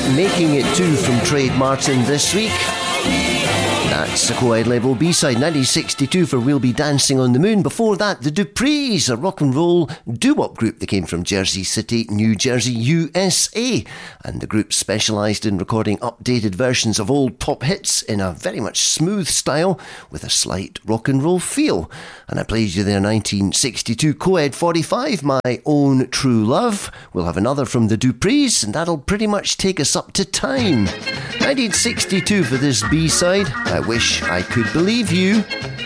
Making It Two from Trade Martin this week. That's the Co-Ed label B-side, 1962 for We'll Be Dancing on the Moon. Before that, the Duprees, a rock and roll doo-wop group that came from Jersey City, New Jersey, USA. And the group specialised in recording updated versions of old pop hits in a very much smooth style with a slight rock and roll feel. And I played you their 1962 Co-Ed 45, My Own True Love. We'll have another from the Duprees, and that'll pretty much take us up to time. 1962 for this B-side, I Wish I Could Believe You.